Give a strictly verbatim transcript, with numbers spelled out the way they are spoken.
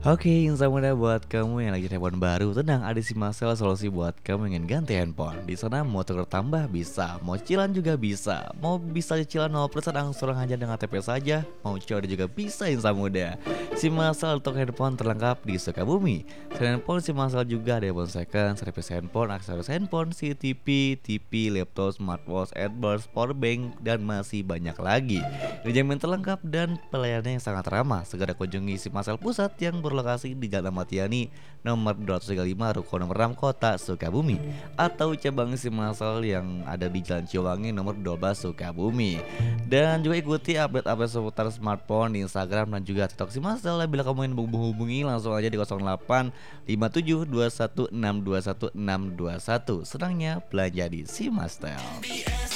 Oke, insan muda buat kamu yang lagi handphone baru, tenang, ada si Marcel solusi buat kamu yang ingin ganti handphone. Di sana mau tukar tambah bisa, mau cicilan juga bisa, mau bisa cicilan nol persen langsung aja dengan K T P saja, mau code juga bisa insan muda. Si Marcel untuk handphone terlengkap di Sukabumi. Selain handphone, si Marcel juga ada handphone second, servis handphone, aksesoris handphone, C T V, T V, laptop, smartwatch, earbuds, powerbank, dan masih banyak lagi. Dijamin terlengkap dan pelayanannya yang sangat ramah. Segera kunjungi si Marcel Pusat yang berlokasi di Jalan Matiani nomor dua ratus tiga puluh lima Ruko Nomor enam Kota Sukabumi, atau cabang si Marcel yang ada di Jalan Ciwangi nomor dua belas Sukabumi. Dan juga ikuti update-update seputar smartphone di Instagram dan juga TikTok si Marcel. Bila kamu ingin menghubungi langsung aja di nol delapan lima tujuh dua satu enam dua satu enam dua satu. Senangnya belanja di si Marcel.